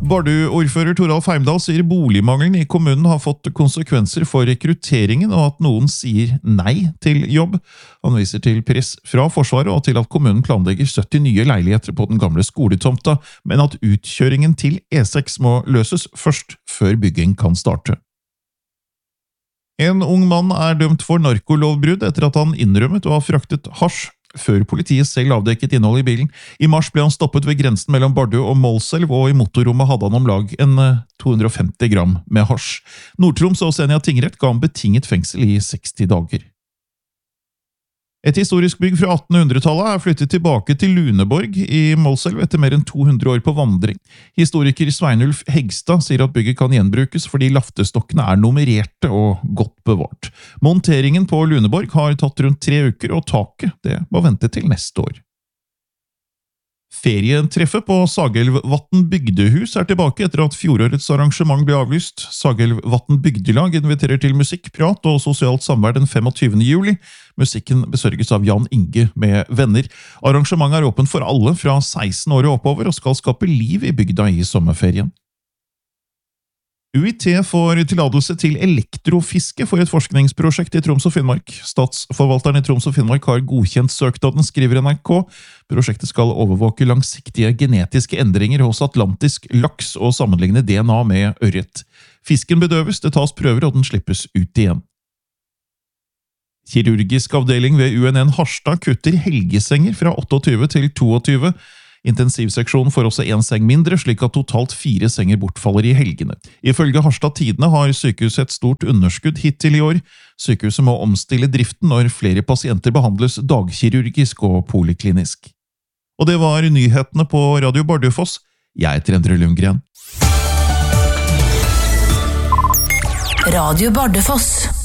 Bardu-ordfører Toralf Heimdal sier boligmangelen i kommunen har fått konsekvenser for rekrutteringen, og at noen sier nei til jobb. Han viser til press fra Forsvaret og til at kommunen planlegger 70 nye leiligheter på den gamle skoletomta, men at utkjøringen til E6 må løses først før bygging kan starte. En ung mann er dømt for narkolovbrudd etter at han innrømmet å ha fraktet hasj før politiet selv avdekket innhold i bilen. I mars ble han stoppet ved grensen mellom Bardu og Målselv, og i motorrommet hadde han om lag 250 gram med hasj. Nord-Troms og Senja tingrett ga han betinget fengsel i 60 dager. Et historisk bygg fra 1800-tallet er flyttet tilbake til Luneborg i Målselv etter mer enn 200 år på vandring. Historiker Sveinulf Hegstad sier at bygget kan gjenbrukes fordi laftestokkene er nummererte og godt bevart. Monteringen på Luneborg har tatt rundt 3 uker, og taket det må vente til neste år. Ferietreffet på Sagelvatn bygdehus er tilbake etter at fjorårets arrangement ble avlyst. Sagelvatn bygdelag inviterer til musikk, prat og sosialt samvær den 25. juli. Musikken besørges av Jan Inge med venner. Arrangementet er åpent for alle fra 16 år og oppover og skal skape liv i bygda i sommerferien. UiT får tillatelse til elektrofiske for et forskningsprosjekt i Troms og Finnmark. Statsforvalteren i Troms og Finnmark har godkjent søknaden, skriver NRK. Prosjektet skal overvåke langsiktige genetiske endringer hos atlantisk laks og sammenligne DNA med ørret. Fisken bedøves, det tas prøver og den slippes ut igjen. Kirurgisk avdeling ved UNN Harstad kutter helgesenger fra 28 til 22. Intensivseksjonen får også 1 seng mindre, slik at totalt 4 senger bortfaller i helgene. Ifølge Harstad Tidende har sykehuset et stort underskudd hittil i år. Sykehuset må omstille driften når flere pasienter behandles dagkirurgisk og poliklinisk. Og det var nyhetene på Radio Bardufoss. Jeg heter Endre Lundgren. Radio Bardufoss.